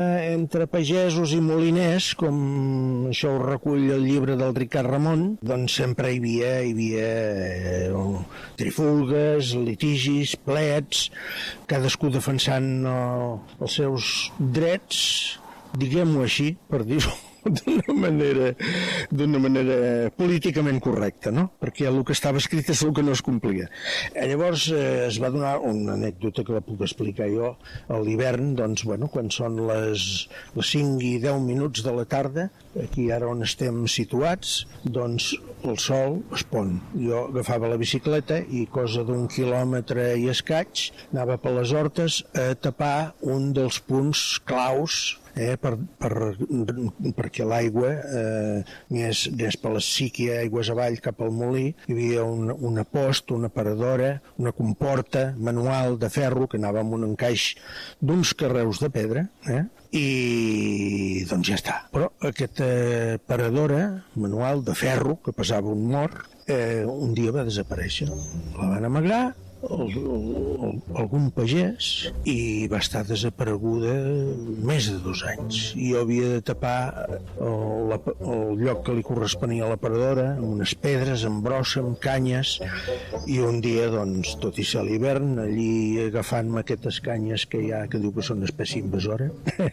entre pagesos i moliners, com això ho recull el llibre del Ricard Ramon, doncs sempre hi havia trifulgues, litigis, plets, cadascú defensant els seus drets, diguem-ho així, per dir-ho d'una manera políticament correcta, no? Perquè el que estava escrit és el que no es complia. Llavors es va donar una anècdota que la puc explicar jo a l'hivern, doncs, quan són les 5 i 10 minuts de la tarda, aquí ara on estem situats, doncs el sol es pon. Jo agafava la bicicleta i cosa d'1 quilòmetre i escaig anava per les hortes a tapar un dels punts claus perquè l'aigua anés per la síquia, aigües avall cap al molí. Hi havia una post, una paradora, una comporta manual de ferro que anava amb un encaix d'uns carreus de pedra, i doncs ja està. Però aquesta paradora manual de ferro, que pesava un mort, un dia va desaparèixer. La van amagrar algun pagès i va estar desapareguda més de 2 anys. I jo havia de tapar el lloc que li corresponia a la paradora amb unes pedres, amb brossa, amb canyes, i un dia, doncs, tot i ser l'hivern, allí agafant-me aquestes canyes que hi ha, que diu que són espècie invasora,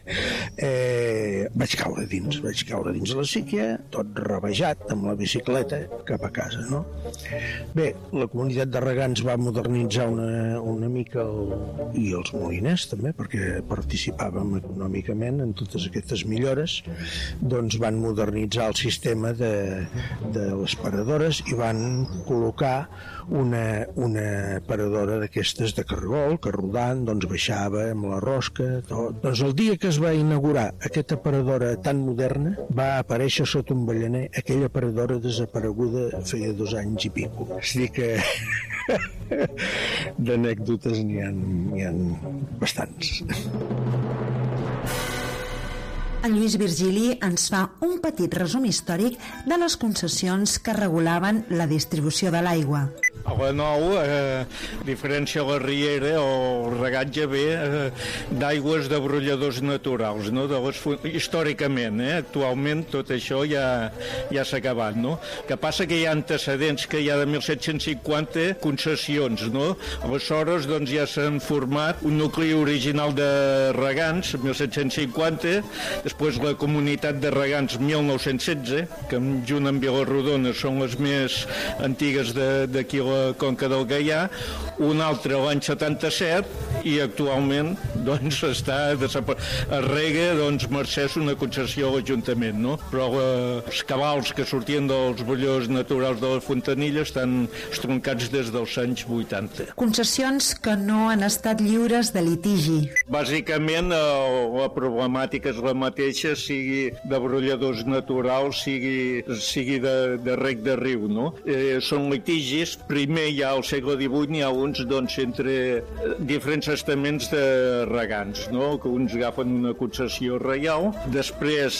vaig caure dins la síquia, tot rebejat amb la bicicleta cap a casa, no? Bé, la comunitat de regants va modernitzar una mica i els moliners també, perquè participàvem econòmicament en totes aquestes millores, doncs van modernitzar el sistema de les paradores i van col·locar una paradora d'aquestes de cargol, que rodant, doncs baixava amb la rosca, tot. Doncs el dia que es va inaugurar aquesta paradora tan moderna, va aparèixer sota un ballaner aquella paradora desapareguda feia 2 anys i pico. És a dir que d'anècdotes n'hi ha bastants. En Lluís Virgili ens fa un petit resum històric de les concessions que regulaven la distribució de l'aigua. A la Nou, a diferència de la Riera, el regatge ve d'aigües de brolladors naturals, no? Històricament, actualment tot això ja s'ha acabat, no? Que passa que hi ha antecedents que hi ha de 1750 concessions, no? Aleshores, doncs, ja s'han format un nucli original de regants, 1750, després la comunitat de regants 1916, que junt amb Vilarrodona són les més antigues d'aquí la Conca del Gaià, un altre l'any 77 i actualment doncs es rega mercès una concessió a l'Ajuntament, no? Però els cabals que sortien dels bullors naturals de la Fontanilla estan estroncats des dels anys 80. Concessions que no han estat lliures de litigi. Bàsicament la problemàtica és la mateixa, sigui de brolladors naturals, sigui de rec de riu, no? Són litigis. Primer ja al segle XVIII n'hi ha uns entre diferents estaments de regants, no? Que uns agafen una concessió reial. Després,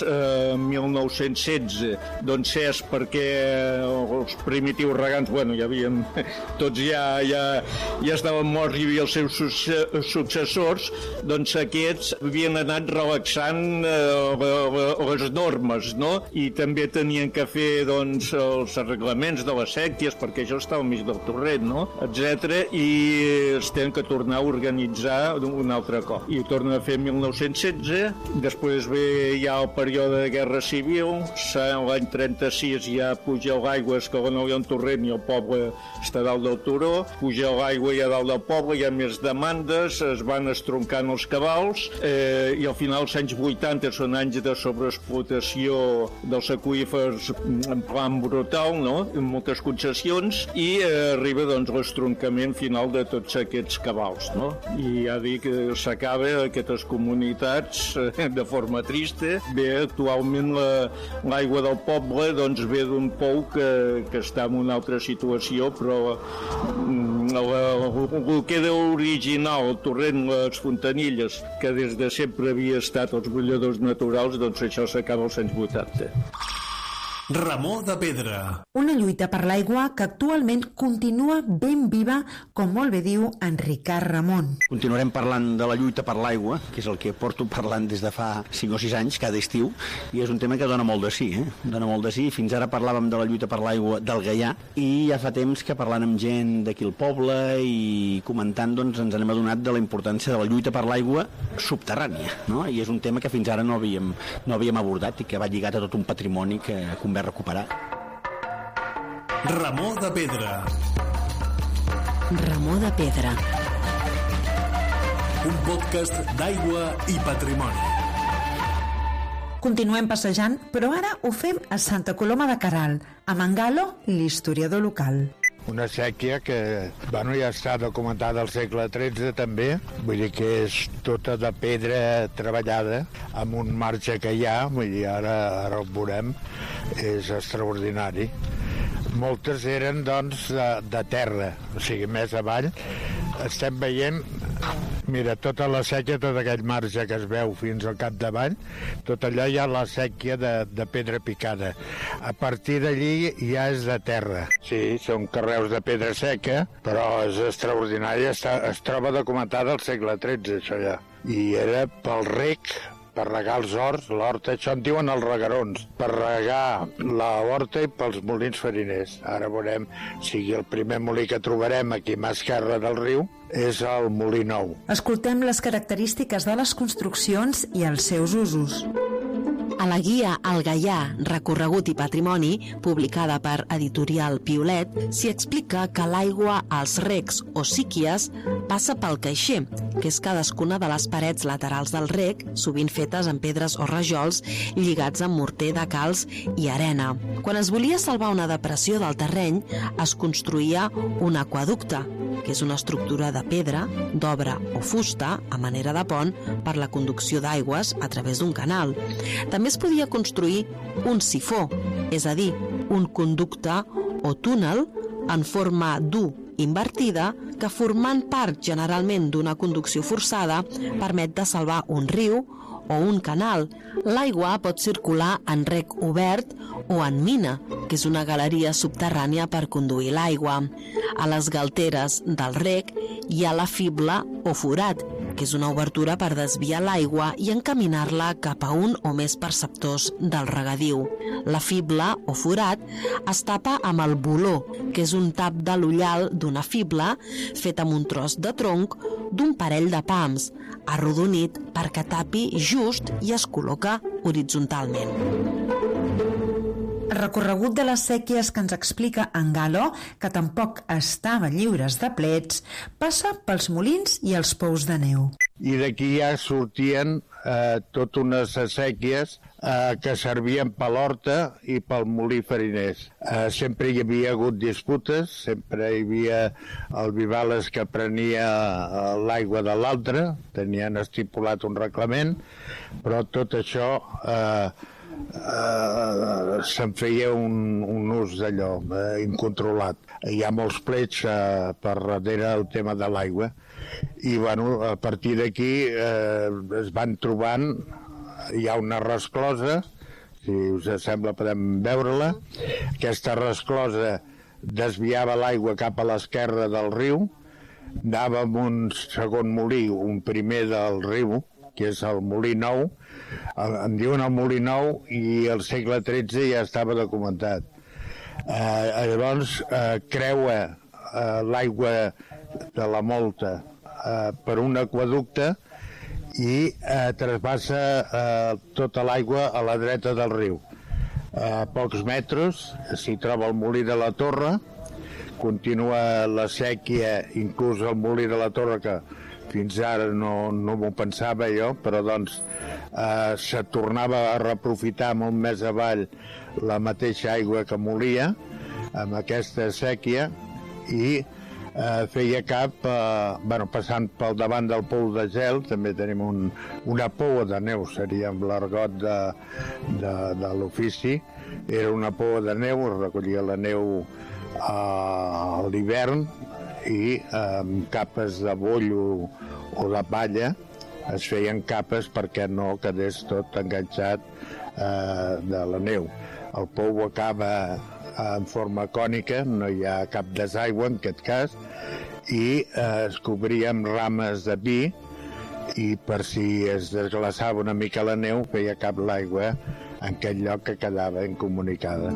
1916, doncs és perquè els primitius regants, ja havien, tots ja estaven morts i hi havia els seus successors, doncs aquests havien anat relaxant les normes, no? I també tenien que fer els arreglaments de les sèquies, perquè això estava al mig del torrent, no? Etcètera, i es tenen que tornar a organitzar un altre cop. I ho tornen a fer en 1916, després ve ja el període de Guerra Civil, l'any 36 ja puja l'aigua, és que no hi ha un torrent i el poble està dalt del turó, puja l'aigua i a dalt del poble hi ha més demandes, es van estroncant els cabals, i al final els anys 80 són anys de sobreexplotació dels aqüífers en plan brutal, no? Amb moltes concessions, i arriba l'estroncament final de tots aquests cabals, no? I ja dic que s'acaba aquestes comunitats de forma trista. Bé, actualment l'aigua del poble ve d'un pou que està en una altra situació, però el que era original, el torrent, les fontanilles, que des de sempre havia estat els brolladors naturals, doncs això s'acaba als anys 80. Remor de pedra. Una lluita per l'aigua que actualment continua ben viva, com molt bé diu en Ricard Ramon. Continuarem parlant de la lluita per l'aigua, que és el que porto parlant des de fa 5 o 6 anys, cada estiu, i és un tema que dona molt de sí, Dona molt de sí. Fins ara parlàvem de la lluita per l'aigua del Gaià, i ja fa temps que parlant amb gent d'aquí al poble i comentant, doncs ens n'hem adonat de la importància de la lluita per l'aigua subterrània, no? I és un tema que fins ara no havíem abordat i que va lligat a tot un patrimoni que convé recuperar. Remor de pedra. Remor de pedra. Un podcast d'aigua i patrimoni. Continuem passejant, però ara ho fem a Santa Coloma de Queralt, amb en Galo, l'historiador local. Una sèquia que ja està documentada al segle XIII també, vull dir que és tota de pedra treballada, amb un marge que hi ha, vull dir, ara ho veurem, és extraordinari. Moltes eren, doncs, de terra, o sigui, més avall. Estem veient, mira, tota la sèquia, tot aquell marge que es veu fins al capdavall, tot allò hi ha la sèquia de pedra picada. A partir d'allí ja és de terra. Sí, són carreus de pedra seca, però és extraordinari, es troba documentada al segle XIII, això ja. I era pel rec, per regar els horts, l'horta, això en diuen els regarons, per regar la horta i pels molins fariners. Ara veurem, sigui el primer molí que trobarem aquí a mà esquerra del riu, és el Molí Nou. Escoltem les característiques de les construccions i els seus usos. A la guia El Gaià, recorregut i patrimoni, publicada per Editorial Piolet, s'hi explica que l'aigua als recs o síquies passa pel caixer, que és cadascuna de les parets laterals del rec, sovint fetes amb pedres o rajols lligats amb morter de calç i arena. Quan es volia salvar una depressió del terreny, es construïa un aqüeducte, que és una estructura de pedra, d'obra o fusta, a manera de pont, per la conducció d'aigües a través d'un canal. També es podia construir un sifó, és a dir, un conducte o túnel en forma d'U invertida que, formant part generalment d'una conducció forçada, permet de salvar un riu o un canal. L'aigua pot circular en rec obert o en mina, que és una galeria subterrània per conduir l'aigua. A les galteres del rec hi ha la fibla o forat, que és una obertura per desviar l'aigua i encaminar-la cap a un o més perceptors del regadiu. La fibla o forat es tapa amb el boló, que és un tap de l'ullal d'una fibla fet amb un tros de tronc d'un parell de pams, arrodonit perquè tapi just i es col·loca horitzontalment. El recorregut de les sèquies que ens explica en Galo, que tampoc estava lliures de plets, passa pels molins i els pous de neu. I d'aquí ja sortien tot unes sèquies que servien per l'horta i pel molí fariners. Sempre hi havia hagut disputes, sempre hi havia el Vivales que prenia l'aigua de l'altre, tenien estipulat un reglament, però tot això se'n feia un ús d'allò incontrolat. Hi ha molts plets per darrere el tema de l'aigua i bueno, a partir d'aquí es van trobant, hi ha una resclosa, si us sembla podem veure-la. Aquesta resclosa desviava l'aigua cap a l'esquerra del riu, anava amb un segon molí, un primer del riu, que és el Molí Nou. En diuen el Molí Nou i al segle XIII ja estava documentat. Llavors creua l'aigua de la Molta per un aqüeducte i trasbassa tota l'aigua a la dreta del riu. A pocs metres s'hi troba el Molí de la Torre, continua la sèquia, inclús el Molí de la Torre, que fins ara no m'ho pensava jo, però doncs se tornava a reaprofitar molt més avall la mateixa aigua que molia amb aquesta sèquia i feia cap, passant pel davant del pou de gel, també tenim una poua de neu, seria amb l'argot de l'ofici, era una poua de neu, recollia la neu a l'hivern i amb capes de bollo o de palla es feien capes perquè no quedés tot enganxat de la neu. El pou acaba en forma cònica, no hi ha cap desaigua en aquest cas, i es cobria amb rames de pi, i per si es desglaçava una mica la neu feia cap l'aigua en aquest lloc que quedava incomunicada.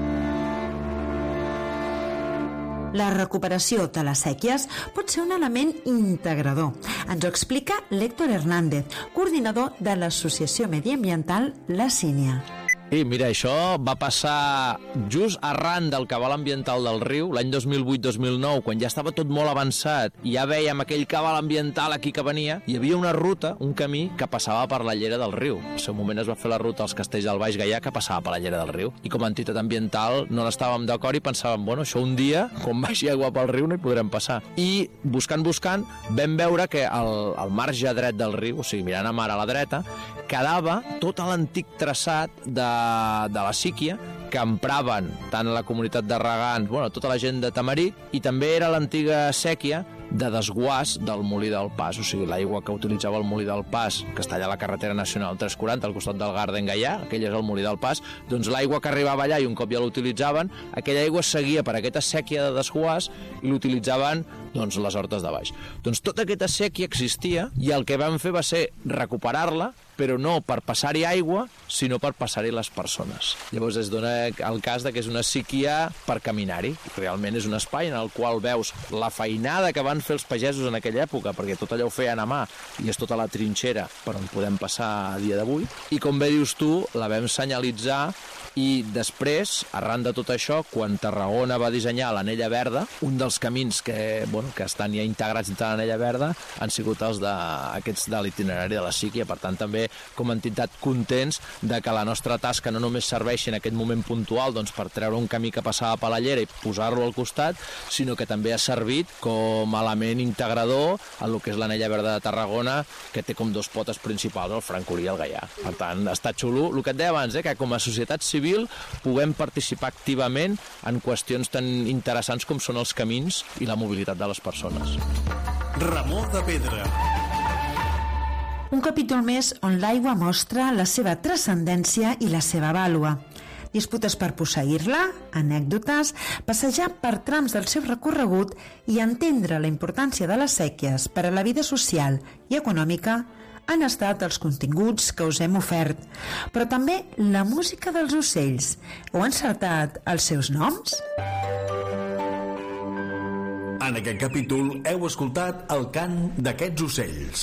La recuperació de les sèquies pot ser un element integrador. Ens ho explica l'Héctor Hernández, coordinador de l'Associació Mediambiental La Sínia. Sí, mira, això va passar just arran del cabal ambiental del riu, l'any 2008-2009, quan ja estava tot molt avançat i ja vèiem aquell cabal ambiental aquí que venia. Hi havia una ruta, un camí, que passava per la llera del riu. Al seu moment es va fer la ruta als castells del Baix Gaià que passava per la llera del riu. I com a entitat ambiental no n'estàvem d'acord i pensàvem, bueno, això un dia, quan baixi aigua pel riu, no hi podrem passar. I buscant, vam veure que al marge dret del riu, o sigui, mirant a mar a la dreta, quedava tot l'antic traçat de la síquia que empraven tant la comunitat de regants, tota la gent de Tamarit, i també era l'antiga sèquia de desguàs del Molí del Pas, o sigui, l'aigua que utilitzava el Molí del Pas, que està allà a la carretera nacional 340, al costat del Garden Gaià, aquell és el Molí del Pas, doncs l'aigua que arribava allà i un cop ja l'utilitzaven, aquella aigua seguia per aquesta sèquia de desguàs i l'utilitzaven les hortes de baix. Doncs tota aquesta sèquia existia i el que vam fer va ser recuperar-la, però no per passar-hi aigua, sinó per passar-hi les persones. Llavors es dona el cas de que és una síquia per caminar-hi. Realment és un espai en el qual veus la feinada que van fer els pagesos en aquella època, perquè tot allò ho feien a mà i és tota la trinxera per on podem passar a dia d'avui. I com bé dius tu, la vam senyalitzar i després, arran de tot això, quan Tarragona va dissenyar l'Anella Verda, un dels camins que estan ja integrats dintre l'Anella Verda han sigut els d'aquests de l'itinerari de la síquia. Per tant, també com a entitat contents de que la nostra tasca no només serveixi en aquest moment puntual per treure un camí que passava per la llera i posar-lo al costat, sinó que també ha servit com a element integrador en el que és l'Anella Verda de Tarragona, que té com dos potes principals, el Francolí i el Gaià. Per tant, està xulo. El que et deia abans, que com a societat civil puguem participar activament en qüestions tan interessants com són els camins i la mobilitat de les persones. Ramó de Pedra. Un capítol més on l'aigua mostra la seva transcendència i la seva vàlua. Disputes per posseir-la, anècdotes, passejar per trams del seu recorregut i entendre la importància de les sèquies per a la vida social i econòmica han estat els continguts que us hem ofert, però també la música dels ocells. Heu encertat els seus noms? En aquest capítol heu escoltat el cant d'aquests ocells.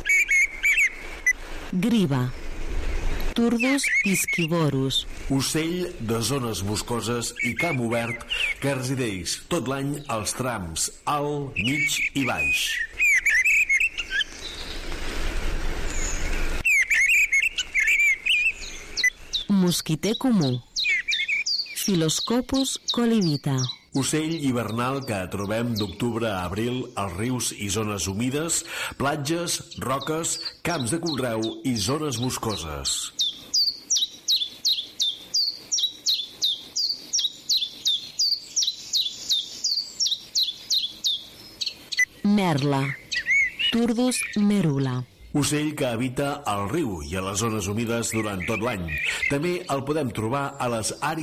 Griva, Turdus piscivorus. Ocell de zones boscoses i camp obert que resideix tot l'any als trams alt, mig i baix. Mosquiter comú, Philoscopus colivita. Ocell hivernal que trobem d'octubre a abril als rius i zones humides, platges, roques, camps de conreu i zones boscoses. Merla, Turdus merula. Ocell que habita al riu i a les zones humides durant tot l'any. També el podem trobar a les àrees